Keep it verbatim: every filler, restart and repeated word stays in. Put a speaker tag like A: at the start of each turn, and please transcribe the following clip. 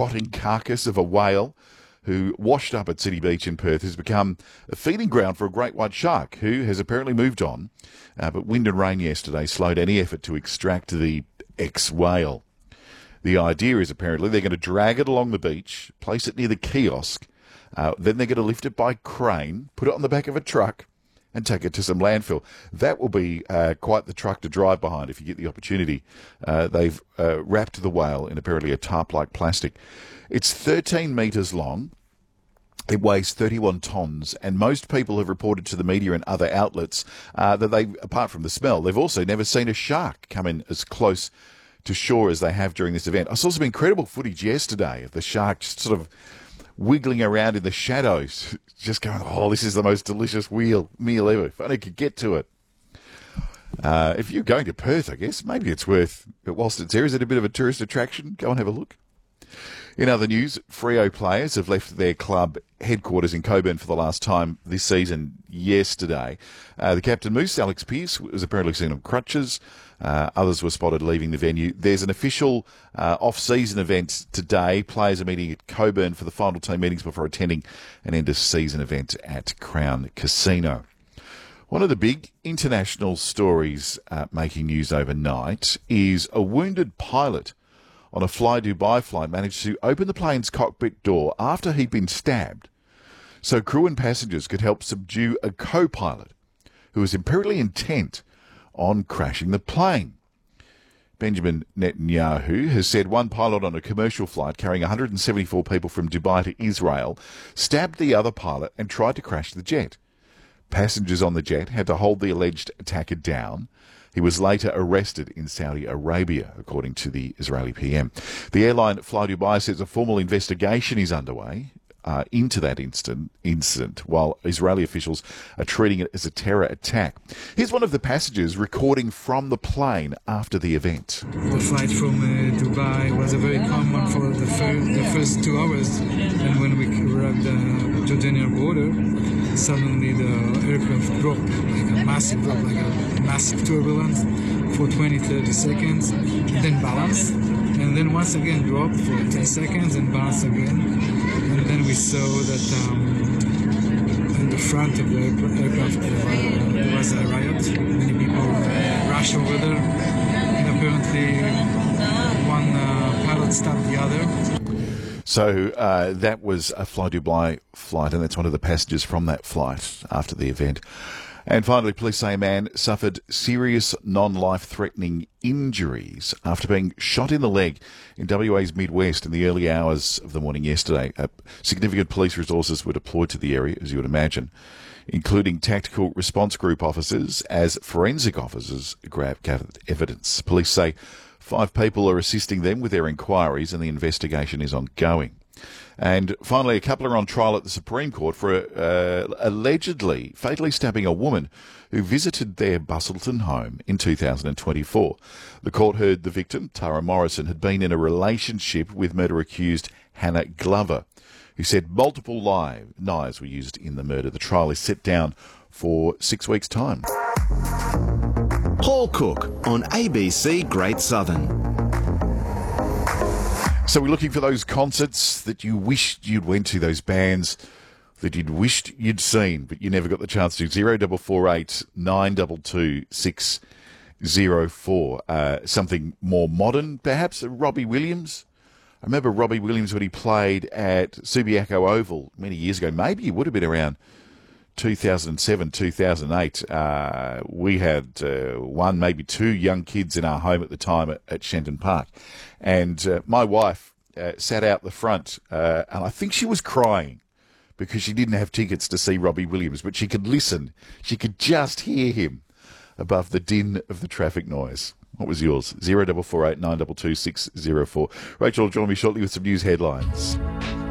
A: rotting carcass of a whale who washed up at City Beach in Perth has become a feeding ground for a great white shark who has apparently moved on. Uh, but wind and rain yesterday slowed any effort to extract the ex-whale. The idea is apparently they're going to drag it along the beach, place it near the kiosk, uh, then they're going to lift it by crane, put it on the back of a truck, and take it to some landfill. That will be uh, quite the truck to drive behind if you get the opportunity. Uh, they've uh, wrapped the whale in apparently a tarp-like plastic. It's thirteen metres long. It weighs thirty-one tonnes, and most people have reported to the media and other outlets uh, that they, apart from the smell, they've also never seen a shark come in as close to shore as they have during this event. I saw some incredible footage yesterday of the shark just sort of wiggling around in the shadows, just going, oh, this is the most delicious wheel, meal ever. If only I could get to it. Uh, if you're going to Perth, I guess, maybe it's worth, whilst it's there, is it a bit of a tourist attraction? Go and have a look. In other news, Freo players have left their club headquarters in Coburn for the last time this season yesterday. Uh, the captain, Moose, Alex Pearce, was apparently seen on crutches. Uh, others were spotted leaving the venue. There's an official uh, off-season event today. Players are meeting at Coburn for the final team meetings before attending an end-of-season event at Crown Casino. One of the big international stories uh, making news overnight is a wounded pilot on a Fly Dubai flight managed to open the plane's cockpit door after he'd been stabbed, so crew and passengers could help subdue a co-pilot who was apparently intent on crashing the plane. Benjamin Netanyahu has said one pilot on a commercial flight carrying one hundred seventy-four people from Dubai to Israel stabbed the other pilot and tried to crash the jet. Passengers on the jet had to hold the alleged attacker down. He was later arrested in Saudi Arabia, according to the Israeli P M. The airline Fly Dubai says a formal investigation is underway uh, into that incident, incident, while Israeli officials are treating it as a terror attack. Here's one of the passengers recording from the plane after the event.
B: The flight from uh, Dubai was a very calm one for the, fir- the first two hours, and when we arrived at the Jordanian border, suddenly the aircraft dropped, like a massive drop, like a massive turbulence for twenty to thirty seconds, and then balanced, and then once again dropped for ten seconds and balanced again. And then we saw that um, in the front of the aircraft uh, there was a riot. Many people uh, rushed over there, and apparently one uh, pilot stabbed the other.
A: So uh, that was a Fly Dubai flight, and that's one of the passengers from that flight after the event. And finally, police say a man suffered serious non-life-threatening injuries after being shot in the leg in W A's Midwest in the early hours of the morning yesterday. Uh, significant police resources were deployed to the area, as you would imagine, including tactical response group officers as forensic officers gathered evidence. Police say five people are assisting them with their inquiries and the investigation is ongoing. And finally, a couple are on trial at the Supreme Court for uh, allegedly fatally stabbing a woman who visited their Bustleton home in two thousand twenty-four. The court heard the victim, Tara Morrison, had been in a relationship with murder-accused Hannah Glover, who said multiple live, knives were used in the murder. The trial is set down for six weeks' time.
C: Paul Cook on A B C Great Southern.
A: So we're looking for those concerts that you wished you'd went to, those bands that you'd wished you'd seen, but you never got the chance to. Zero double four eight nine double two six zero four. Uh, something more modern, perhaps. Robbie Williams. I remember Robbie Williams when he played at Subiaco Oval many years ago. Maybe it would have been around two thousand seven, two thousand eight. Uh, we had uh, one, maybe two young kids in our home at the time at, at Shenton Park. And uh, my wife uh, sat out the front, uh, and I think she was crying because she didn't have tickets to see Robbie Williams, but she could listen. She could just hear him above the din of the traffic noise. What was yours? Zero double four eight nine double two six zero four. Rachel will join me shortly with some news headlines.